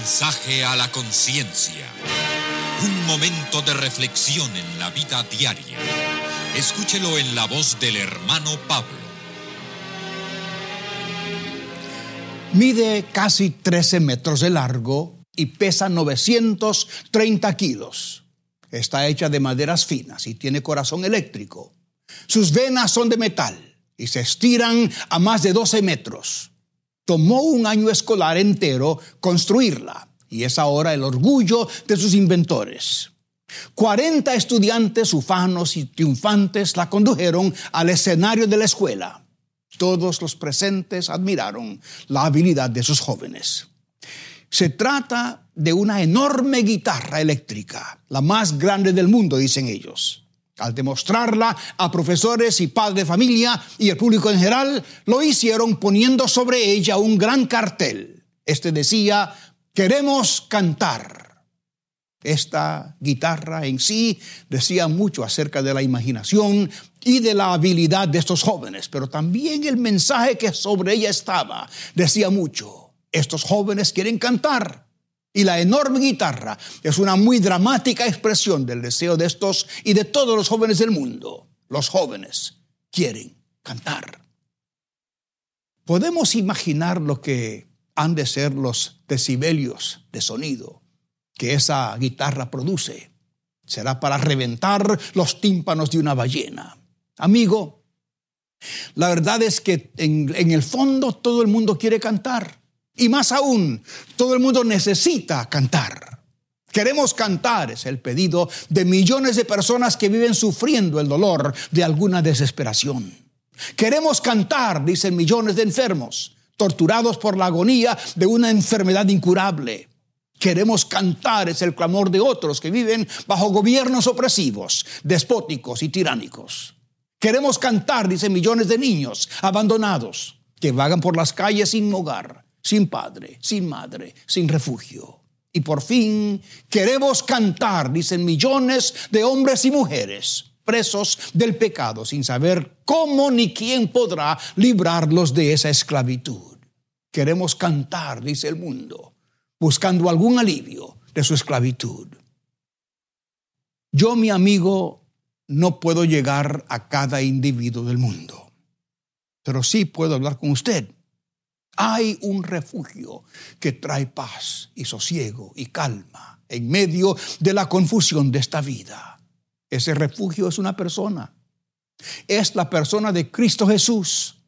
mensaje a la conciencia. Un momento de reflexión en la vida diaria. Escúchelo en la voz del hermano Pablo. Mide casi 13 metros de largo y pesa 930 kilos. Está hecha de maderas finas y tiene corazón eléctrico. Sus venas son de metal y se estiran a más de 12 metros. Tomó un año escolar entero construirla y es ahora el orgullo de sus inventores. 40 estudiantes ufanos y triunfantes la condujeron al escenario de la escuela. Todos los presentes admiraron la habilidad de sus jóvenes. Se trata de una enorme guitarra eléctrica, la más grande del mundo, dicen ellos. Al demostrarla a profesores y padres de familia y el público en general, lo hicieron poniendo sobre ella un gran cartel. Este decía: queremos cantar. Esta guitarra en sí decía mucho acerca de la imaginación y de la habilidad de estos jóvenes, pero también el mensaje que sobre ella estaba decía mucho. Estos jóvenes quieren cantar. Y la enorme guitarra es una muy dramática expresión del deseo de estos y de todos los jóvenes del mundo. Los jóvenes quieren cantar. Podemos imaginar lo que han de ser los decibelios de sonido que esa guitarra produce. Será para reventar los tímpanos de una ballena. Amigo, la verdad es que en el fondo todo el mundo quiere cantar. Y más aún, todo el mundo necesita cantar. Queremos cantar, es el pedido de millones de personas que viven sufriendo el dolor de alguna desesperación. Queremos cantar, dicen millones de enfermos, torturados por la agonía de una enfermedad incurable. Queremos cantar, es el clamor de otros que viven bajo gobiernos opresivos, despóticos y tiránicos. Queremos cantar, dicen millones de niños abandonados que vagan por las calles sin hogar, sin padre, sin madre, sin refugio. Y por fin queremos cantar, dicen millones de hombres y mujeres presos del pecado sin saber cómo ni quién podrá librarlos de esa esclavitud. Queremos cantar, dice el mundo, buscando algún alivio de su esclavitud. Yo, mi amigo, no puedo llegar a cada individuo del mundo, pero sí puedo hablar con usted. Hay un refugio que trae paz y sosiego y calma en medio de la confusión de esta vida. Ese refugio es una persona. Es la persona de Cristo Jesús.